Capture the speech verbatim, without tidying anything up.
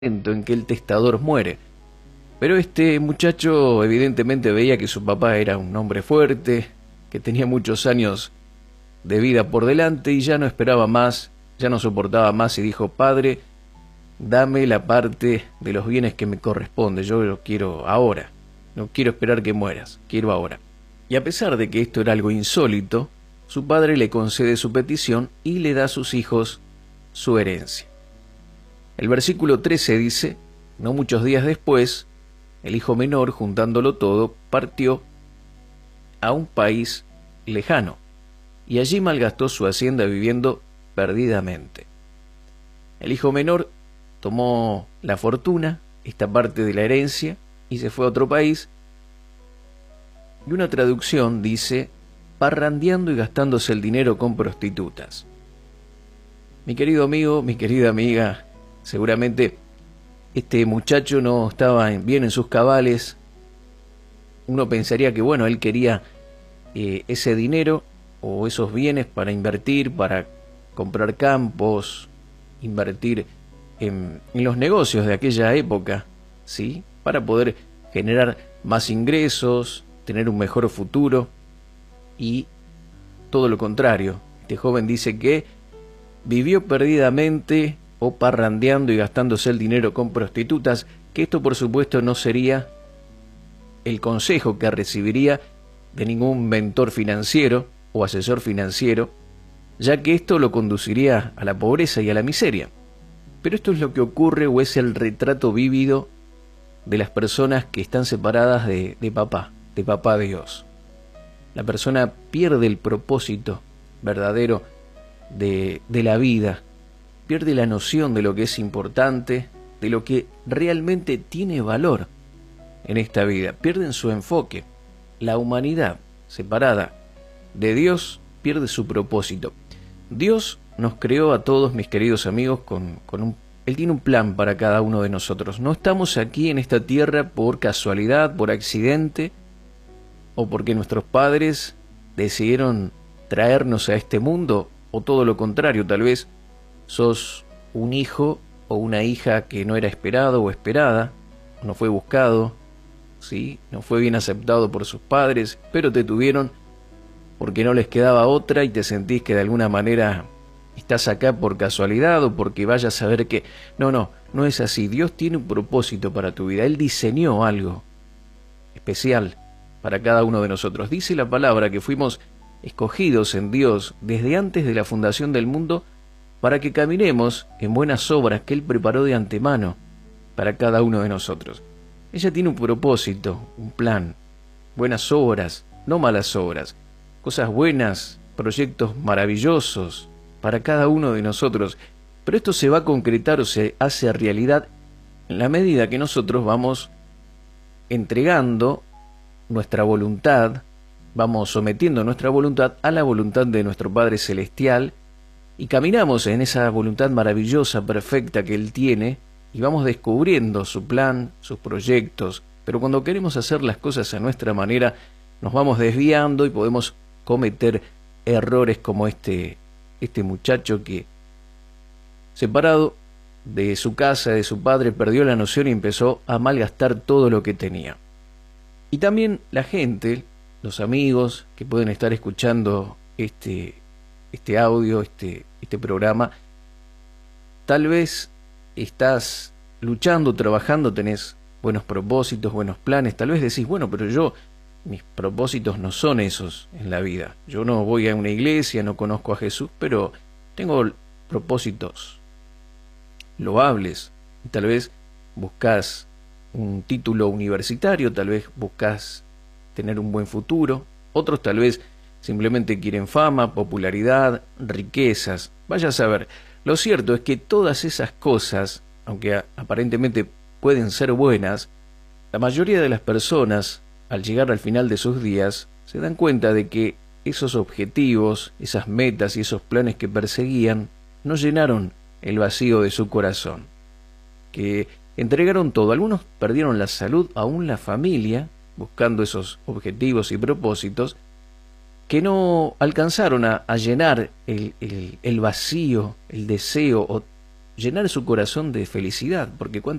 en que el testador muere. Pero este muchacho evidentemente veía que su papá era un hombre fuerte, que tenía muchos años de vida por delante y ya no esperaba más, ya no soportaba más y dijo: Padre, dame la parte de los bienes que me corresponde, yo lo quiero ahora, no quiero esperar que mueras, quiero ahora. Y a pesar de que esto era algo insólito, su padre le concede su petición y le da a sus hijos su herencia. El versículo trece dice: no muchos días después, el hijo menor, juntándolo todo, partió a un país lejano, y allí malgastó su hacienda viviendo perdidamente. El hijo menor tomó la fortuna, esta parte de la herencia, y se fue a otro país, y una traducción dice: parrandeando y gastándose el dinero con prostitutas. Mi querido amigo, mi querida amiga, seguramente este muchacho no estaba bien en sus cabales. Uno pensaría que, bueno, él quería eh, ese dinero o esos bienes para invertir, para comprar campos, invertir en, en los negocios de aquella época, ¿sí? Para poder generar más ingresos, tener un mejor futuro. Y todo lo contrario, este joven dice que vivió perdidamente o parrandeando y gastándose el dinero con prostitutas, que esto por supuesto no sería el consejo que recibiría de ningún mentor financiero o asesor financiero, ya que esto lo conduciría a la pobreza y a la miseria. Pero esto es lo que ocurre, o es el retrato vívido de las personas que están separadas de, de papá, de papá Dios. La persona pierde el propósito verdadero de, de la vida, pierde la noción de lo que es importante, de lo que realmente tiene valor en esta vida, pierden su enfoque. La humanidad separada de Dios pierde su propósito. Dios nos creó a todos, mis queridos amigos, con, con un, Él tiene un plan para cada uno de nosotros. No estamos aquí en esta tierra por casualidad, por accidente, o porque nuestros padres decidieron traernos a este mundo, o todo lo contrario, tal vez sos un hijo o una hija que no era esperado o esperada, no fue buscado, ¿sí? No fue bien aceptado por sus padres, pero te tuvieron porque no les quedaba otra y te sentís que de alguna manera estás acá por casualidad o porque vayas a saber que... No, no, no es así. Dios tiene un propósito para tu vida. Él diseñó algo especial para cada uno de nosotros. Dice la palabra que fuimos escogidos en Dios desde antes de la fundación del mundo para que caminemos en buenas obras que Él preparó de antemano para cada uno de nosotros. Ella tiene un propósito, un plan, buenas obras, no malas obras, cosas buenas, proyectos maravillosos para cada uno de nosotros. Pero esto se va a concretar o se hace realidad en la medida que nosotros vamos entregando nuestra voluntad, vamos sometiendo nuestra voluntad a la voluntad de nuestro Padre Celestial y caminamos en esa voluntad maravillosa, perfecta que Él tiene y vamos descubriendo su plan, sus proyectos. Pero cuando queremos hacer las cosas a nuestra manera, nos vamos desviando y podemos cometer errores como este, este muchacho que, separado de su casa, de su padre, perdió la noción y empezó a malgastar todo lo que tenía. Y también la gente, los amigos que pueden estar escuchando este, este audio, este, este programa, tal vez estás luchando, trabajando, tenés buenos propósitos, buenos planes, tal vez decís, bueno, pero yo, mis propósitos no son esos en la vida. Yo no voy a una iglesia, no conozco a Jesús, pero tengo propósitos loables. Y tal vez buscas un título universitario, tal vez buscas tener un buen futuro, otros tal vez simplemente quieren fama, popularidad, riquezas, vaya a saber. Lo cierto es que todas esas cosas, aunque aparentemente pueden ser buenas, la mayoría de las personas, al llegar al final de sus días, se dan cuenta de que esos objetivos, esas metas y esos planes que perseguían, no llenaron el vacío de su corazón, que entregaron todo. Algunos perdieron la salud, aún la familia, buscando esos objetivos y propósitos, que no alcanzaron a, a llenar el, el, el vacío, el deseo, o llenar su corazón de felicidad, porque